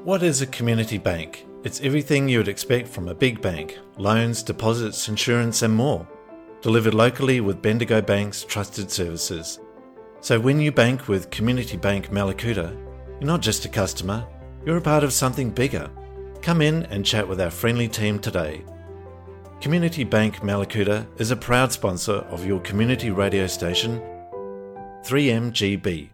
What is a community bank? It's everything you would expect from a big bank: loans, deposits, insurance and more. Delivered locally with Bendigo Bank's trusted services. So when you bank with Community Bank Mallacoota, you're not just a customer, you're a part of something bigger. Come in and chat with our friendly team today. Community Bank Mallacoota is a proud sponsor of your community radio station, 3MGB.